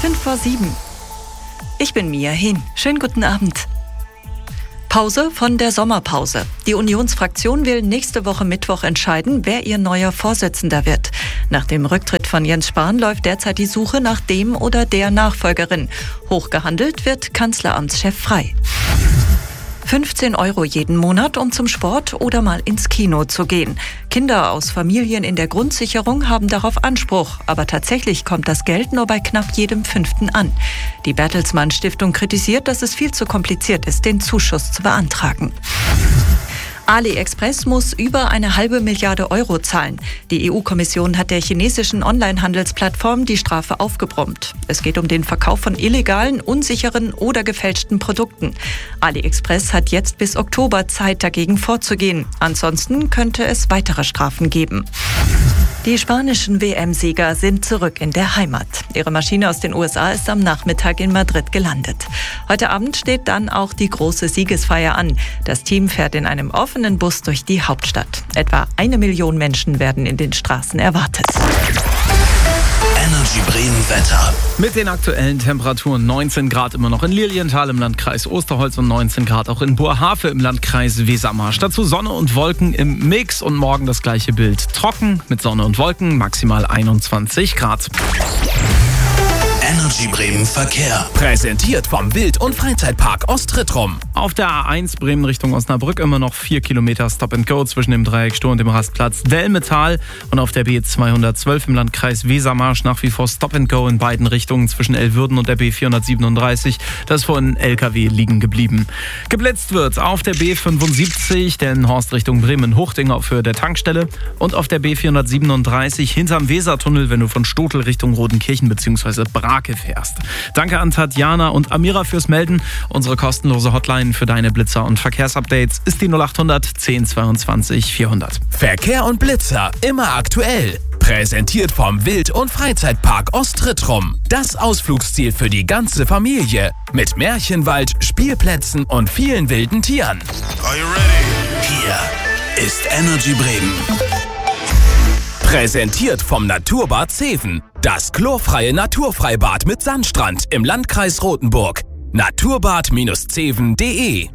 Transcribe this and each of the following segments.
7:05. Ich bin Mia Hehn. Schönen guten Abend. Pause von der Sommerpause. Die Unionsfraktion will nächste Woche Mittwoch entscheiden, wer ihr neuer Vorsitzender wird. Nach dem Rücktritt von Jens Spahn läuft derzeit die Suche nach dem oder der Nachfolgerin. Hochgehandelt wird Kanzleramtschef Frey. 15 € jeden Monat, um zum Sport oder mal ins Kino zu gehen. Kinder aus Familien in der Grundsicherung haben darauf Anspruch, aber tatsächlich kommt das Geld nur bei knapp jedem 5. an. Die Bertelsmann Stiftung kritisiert, dass es viel zu kompliziert ist, den Zuschuss zu beantragen. AliExpress muss über 1,5 Milliarde € zahlen. Die EU-Kommission hat der chinesischen Onlinehandelsplattform die Strafe aufgebrummt. Es geht um den Verkauf von illegalen, unsicheren oder gefälschten Produkten. AliExpress hat jetzt bis Oktober Zeit, dagegen vorzugehen. Ansonsten könnte es weitere Strafen geben. Die spanischen WM-Sieger sind zurück in der Heimat. Ihre Maschine aus den USA ist am Nachmittag in Madrid gelandet. Heute Abend steht dann auch die große Siegesfeier an. Das Team fährt in einem offenen Bus durch die Hauptstadt. Etwa 1 Million Menschen werden in den Straßen erwartet. Energy Bremen Wetter. Mit den aktuellen Temperaturen 19 Grad immer noch in Lilienthal im Landkreis Osterholz und 19 Grad auch in Boerhaave im Landkreis Wesermarsch. Dazu Sonne und Wolken im Mix und morgen das gleiche Bild. Trocken mit Sonne und Wolken, maximal 21 Grad. Energy Bremen Verkehr. Präsentiert vom Wild- und Freizeitpark Ostrittrum. Auf der A1 Bremen Richtung Osnabrück immer noch 4 Kilometer Stop and Go zwischen dem Dreieck Stur und dem Rastplatz Delmetal. Und auf der B212 im Landkreis Wesermarsch nach wie vor Stop and Go in beiden Richtungen zwischen Elwürden und der B437. Das ist von LKW liegen geblieben. Geblitzt wird auf der B75, Delmenhorst Richtung Bremen-Huchting auf Höhe der Tankstelle. Und auf der B437 hinterm Wesertunnel, wenn du von Stotel Richtung Rodenkirchen bzw. Brake fährst. Danke an Tatjana und Amira fürs Melden. Unsere kostenlose Hotline für deine Blitzer und Verkehrsupdates ist die 0800 10 22 400. Verkehr und Blitzer immer aktuell. Präsentiert vom Wild- und Freizeitpark Ostrittrum. Das Ausflugsziel für die ganze Familie. Mit Märchenwald, Spielplätzen und vielen wilden Tieren. Are you ready? Hier ist Energy Bremen. Präsentiert vom Naturbad Zeven. Das chlorfreie Naturfreibad mit Sandstrand im Landkreis Rothenburg. Naturbad-zeven.de.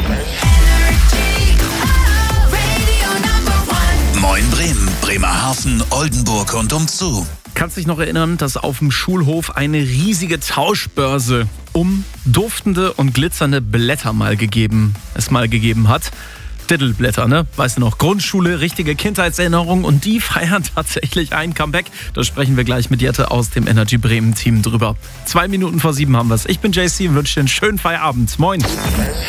Moin Bremen, Bremerhaven, Oldenburg und umzu. Kannst dich noch erinnern, dass auf dem Schulhof eine riesige Tauschbörse um duftende und glitzernde Blätter mal gegeben hat? Dittelblätter, ne? Weißt du noch, Grundschule, richtige Kindheitserinnerung und die feiern tatsächlich ein Comeback. Da sprechen wir gleich mit Jette aus dem Energy Bremen Team drüber. 2 Minuten vor 7 haben wir es. Ich bin JC und wünsche dir einen schönen Feierabend. Moin!